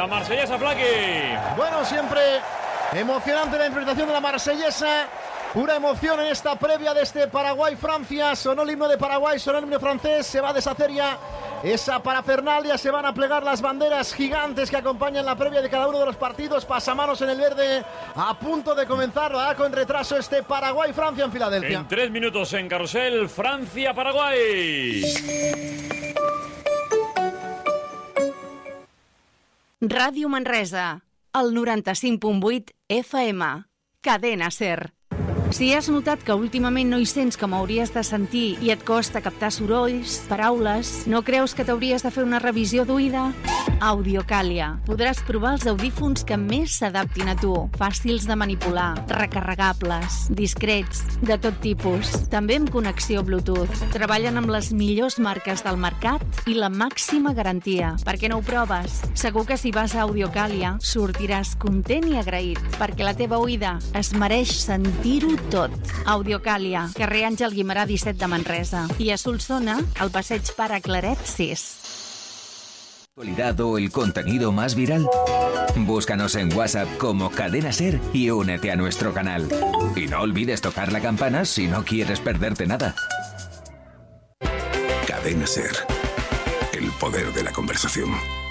La marsellesa, Flaqui. Bueno, siempre emocionante la interpretación de la marsellesa. Pura emoción en esta previa de este Paraguay-Francia. Sonó el himno de Paraguay, sonó el himno francés. Se va a deshacer ya esa parafernalia. Se van a plegar las banderas gigantes que acompañan la previa de cada uno de los partidos. Pasamanos en el verde, a punto de comenzar. Va con retraso este Paraguay-Francia en Filadelfia. En 3 minutos en Carrusel, Francia-Paraguay. Ràdio Manresa, el 95.8 FM, Cadena SER. Si has notat que últimament no hi sents com hauries de sentir i et costa captar sorolls, paraules, no creus que t'hauries de fer una revisió d'oïda? Audiocàlia. Podràs provar els audífons que més s'adaptin a tu. Fàcils de manipular, recarregables, discrets, de tot tipus. També amb connexió Bluetooth. Treballen amb les millors marques del mercat i la màxima garantia. Per què no ho proves? Segur que si vas a Audiocàlia sortiràs content i agraït, perquè la teva oïda es mereix sentir-ho tot. Audiocàlia, carrer Àngel Guimerà 17 de Manresa. I a Solsona, al passeig Pare Claret 6. ¿Actualidad o el contenido más viral? Búscanos en WhatsApp como Cadena SER y únete a nuestro canal. Y no olvides tocar la campana si no quieres perderte nada. Cadena SER. El poder de la conversación.